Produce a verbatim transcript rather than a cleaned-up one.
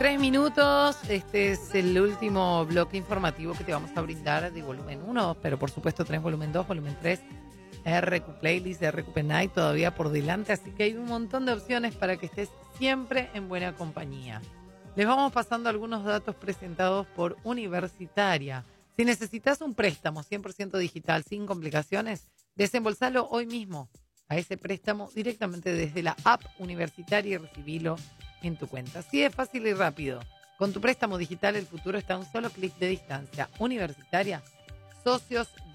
Tres minutos, este es el último bloque informativo que te vamos a brindar de volumen uno, pero por supuesto tenés volumen dos, volumen tres, R Q Playlist, R Q P Night todavía por delante, así que hay un montón de opciones para que estés siempre en buena compañía. Les vamos pasando algunos datos presentados por Universitaria. Si necesitas un préstamo cien por ciento digital sin complicaciones, desembolsalo hoy mismo a ese préstamo directamente desde la app Universitaria y recibilo en tu cuenta. Así es fácil y rápido. Con tu préstamo digital el futuro está a un solo clic de distancia. Universitaria, socios